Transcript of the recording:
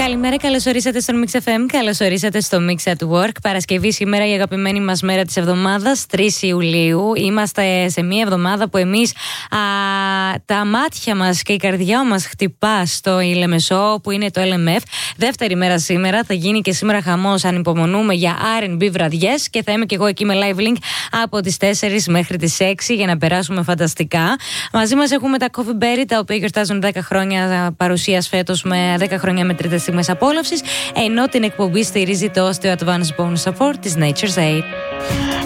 Καλημέρα, καλώς ορίσατε στον Mix FM, καλώς ορίσατε στο Mix at Work. Παρασκευή σήμερα, η αγαπημένη μας μέρα της εβδομάδας, 3 Ιουλίου. Είμαστε σε μια εβδομάδα που εμείς τα μάτια μας και η καρδιά μας χτυπά στο Λεμεσό, που είναι το LMF. Δεύτερη μέρα σήμερα, θα γίνει και σήμερα χαμός, ανυπομονούμε για R&B βραδιές και θα είμαι και εγώ εκεί με live link από τις 4 μέχρι τις 6 για να περάσουμε φανταστικά. Μαζί μας έχουμε τα Coffee Berry, τα οποία γιορτάζουν 10 χρόνια παρουσίας φέτος με 10 χρόνια μετρητές στιγμές απόλαυσης, ενώ την εκπομπή στηρίζει το Osteo Advanced Bone Support της Nature's Aid.